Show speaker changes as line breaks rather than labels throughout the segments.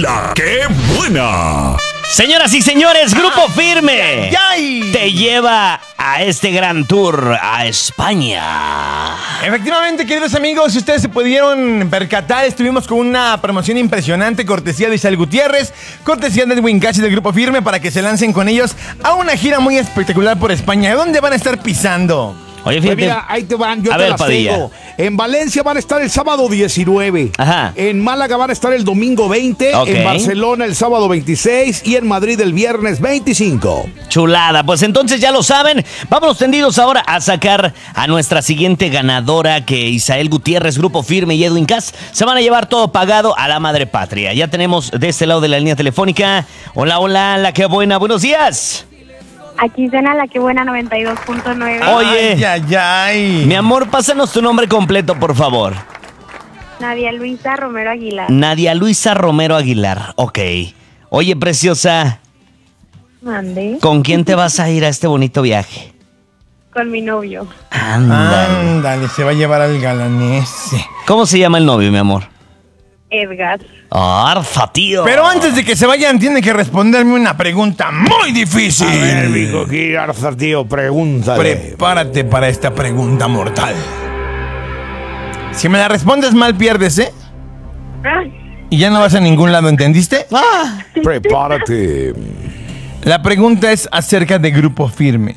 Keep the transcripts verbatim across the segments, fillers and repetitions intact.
La que buena.
Señoras y señores, Grupo Firme
¡Ay, ay!
te lleva a este gran tour a España.
Efectivamente, queridos amigos, si ustedes se pudieron percatar, estuvimos con una promoción impresionante, cortesía de Isael Gutiérrez, cortesía de Edwin Cass del Grupo Firme, para que se lancen con ellos a una gira muy espectacular por España. ¿Dónde van a estar pisando?
Oye,
Pues
fíjate.
mira, ahí te van, yo
A
te
ver,
las
Padilla.
tengo. En Valencia van a estar el sábado diecinueve.
Ajá.
En Málaga van a estar el domingo veinte.
Ok.
En Barcelona el sábado veintiséis. Y en Madrid el viernes veinticinco.
Chulada, pues entonces ya lo saben. Vámonos tendidos ahora a sacar a nuestra siguiente ganadora, que Isael Gutiérrez, Grupo Firme y Edwin Cass se van a llevar todo pagado a la madre patria. Ya tenemos de este lado de la línea telefónica. Hola, hola, la que buena, buenos días.
Aquí suena La que buena noventa y dos punto nueve.
Oye.
Ay, ay, ay.
Mi amor, pásanos tu nombre completo, por favor.
Nadia Luisa Romero Aguilar.
Nadia Luisa Romero Aguilar, ok. Oye, preciosa,
Mande.
¿con quién te vas a ir a este bonito viaje?
Con mi novio.
Ándale.
Ándale, se va a llevar al galanese.
¿Cómo se llama el novio, mi amor?
Edgar.
Arza, tío.
Pero antes de que se vayan, tienen que responderme una pregunta muy difícil.
A ver, mijo, aquí, Arza, tío, pregúntale.
Prepárate para esta pregunta mortal. Si me la respondes mal, pierdes, ¿eh?
Ah,
Y ya no vas a ningún lado, ¿entendiste?
Ah,
Prepárate.
La pregunta es acerca de Grupo Firme.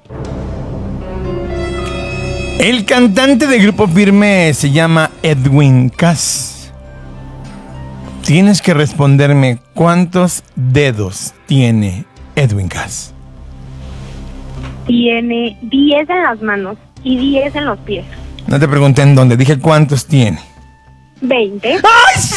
El cantante de Grupo Firme se llama Edwin Cass. Tienes que responderme cuántos dedos tiene Edwin Cass.
tiene diez en las manos y diez en los pies.
No te pregunté en dónde, dije cuántos tiene.
veinte.
¡Ay, sí!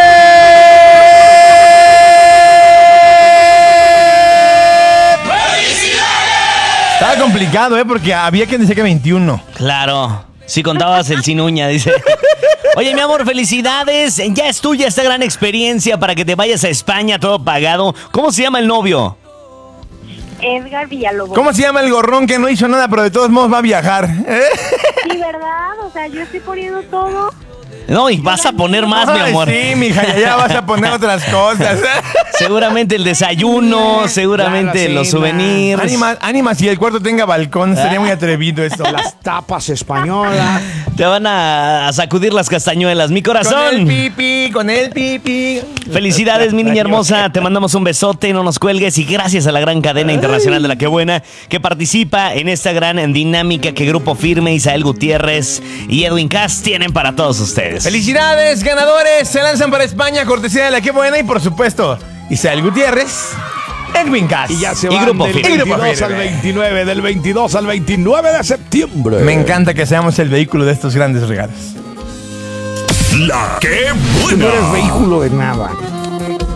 Estaba complicado, ¿eh? Porque había quien decía que veintiuno.
claro. Si contabas el sin uña, dice. Oye, mi amor, felicidades. Ya es tuya esta gran experiencia para que te vayas a España todo pagado. ¿Cómo se llama el novio?
Edgar Villalobos.
¿Cómo se llama el gorrón que no hizo nada, pero de todos modos va a viajar? ¿Eh?
Sí, ¿verdad? O sea, yo estoy poniendo todo.
No, y vas a poner más, mi
Ay,
amor.
sí, mija, ya, ya vas a poner otras cosas.
Seguramente el desayuno, seguramente
Claro,
los
sí,
souvenirs.
Ánima, ánima, si el cuarto tenga balcón, sería muy atrevido esto.
Las tapas españolas.
Te van a sacudir las castañuelas. Mi
Con el
corazón.
pipi, con el pipi.
Felicidades, mi niña hermosa. Te mandamos un besote, no nos cuelgues. Y gracias a la gran cadena internacional de La Que Buena, que participa en esta gran dinámica que Grupo Firme, Isael Gutiérrez y Edwin Cass tienen para todos ustedes.
Felicidades, ganadores. Se lanzan para España, cortesía de La Que Buena. Y por supuesto, Isael Gutiérrez, Edwin Cass.
Y ya se
Y
van
Grupo
del
Firme.
Y Grupo
veintidós al
Firme.
veintinueve, del veintidós al veintinueve de septiembre.
Me encanta que seamos el vehículo de estos grandes regalos.
La que
Tú no eres
buena.
vehículo de nada.